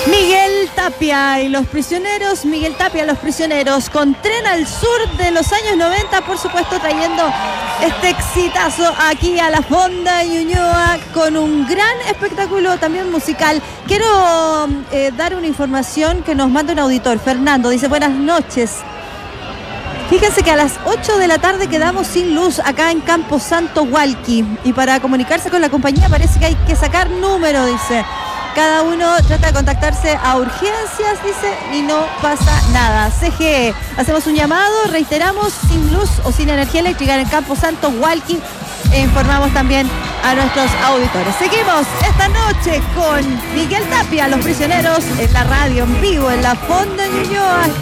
Miguel Tapia, Los Prisioneros, con Tren al Sur de los años 90, por supuesto, trayendo este exitazo aquí a la Fonda de Ñuñoa con un gran espectáculo también musical. Quiero dar una información que nos manda un auditor. Fernando dice: buenas noches. Fíjense que a las 8 de la tarde quedamos sin luz acá en Campo Santo, Hualqui. Y para comunicarse con la compañía parece que hay que sacar número, dice. Cada uno trata de contactarse a urgencias, dice, y no pasa nada. CGE, hacemos un llamado, reiteramos, sin luz o sin energía eléctrica en el Campo Santo, Hualqui. E informamos también a nuestros auditores. Seguimos esta noche con Miguel Tapia, Los Prisioneros, en la radio, en vivo, en la Fonda de Ñuñoa.